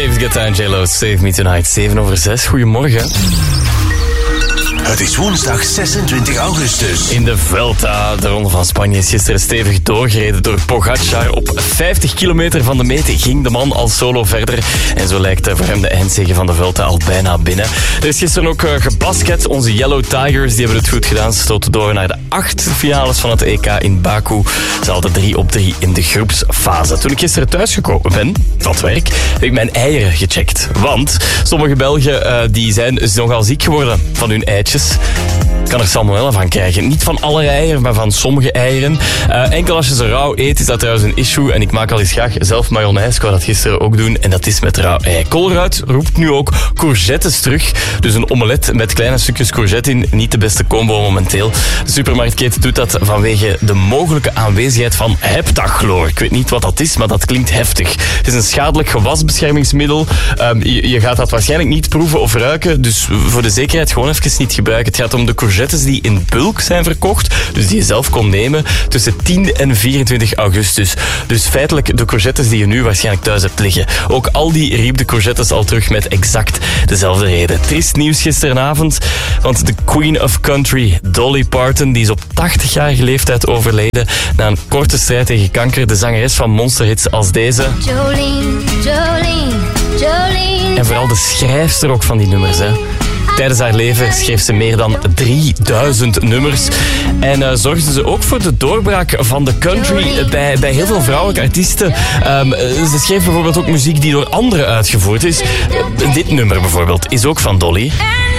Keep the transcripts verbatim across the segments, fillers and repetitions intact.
David Guetta en J-Lo, Save Me Tonight. zeven over zes, goedemorgen. Het is woensdag zesentwintig augustus. In de Vuelta, de Ronde van Spanje, is gisteren stevig doorgereden door Pogacar. Op vijftig kilometer van de meet ging de man al solo verder. En zo lijkt voor hem de eindzege van de Vuelta al bijna binnen. Er is gisteren ook gebasket. Onze Yellow Tigers die hebben het goed gedaan. Ze stoten door naar de acht finales van het E K in Baku. Ze hadden drie op drie in de groepsfase. Toen ik gisteren thuisgekomen ben, van het werk, heb ik mijn eieren gecheckt. Want sommige Belgen uh, die zijn nogal ziek geworden van hun eitjes. Kan er salmonella van krijgen. Niet van alle eieren, maar van sommige eieren. Uh, enkel als je ze rauw eet, is dat trouwens een issue. En ik maak al eens graag zelf mayonaise. Ik wou dat gisteren ook doen. En dat is met rauw ei. Colruyt roept nu ook courgettes terug. Dus een omelet met kleine stukjes courgette in. Niet de beste combo momenteel. De supermarktketen doet dat vanwege de mogelijke aanwezigheid van heptachloor. Ik weet niet wat dat is, maar dat klinkt heftig. Het is een schadelijk gewasbeschermingsmiddel. Um, je, je gaat dat waarschijnlijk niet proeven of ruiken. Dus voor de zekerheid gewoon even niet gebruiken. Het gaat om de courgettes die in bulk zijn verkocht, dus die je zelf kon nemen, tussen tien en vierentwintig augustus. Dus feitelijk de courgettes die je nu waarschijnlijk thuis hebt liggen. Ook Aldi riep de courgettes al terug met exact dezelfde reden. Triest nieuws gisteravond, want de Queen of Country, Dolly Parton, die is op tachtigjarige leeftijd overleden na een korte strijd tegen kanker. De zangeres van monsterhits als deze. Jolene, Jolene, Jolene. En vooral de schrijfster ook van die nummers, hè. Tijdens haar leven schreef ze meer dan drieduizend nummers. En uh, zorgde ze ook voor de doorbraak van de country bij, bij heel veel vrouwelijke artiesten. Um, ze schreef bijvoorbeeld ook muziek die door anderen uitgevoerd is. Uh, dit nummer bijvoorbeeld is ook van Dolly.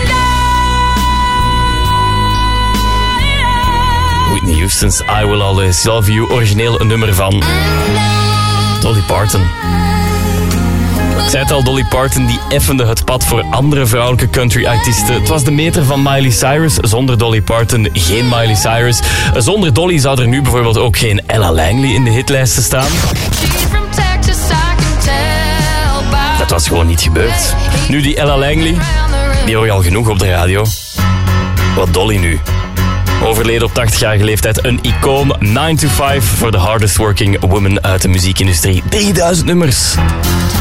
Whitney Houston's I Will Always Love You. Origineel een nummer van Dolly Parton. Ik zei het al, Dolly Parton die effende het pad voor andere vrouwelijke country-artiesten. Het was de meter van Miley Cyrus. Zonder Dolly Parton geen Miley Cyrus. Zonder Dolly zou er nu bijvoorbeeld ook geen Ella Langley in de hitlijsten staan. Dat was gewoon niet gebeurd. Nu die Ella Langley, die hoor je al genoeg op de radio. Wat Dolly nu. Overleden op tachtigjarige leeftijd, een icoon. nine to five voor de hardest working woman uit de muziekindustrie. drieduizend nummers.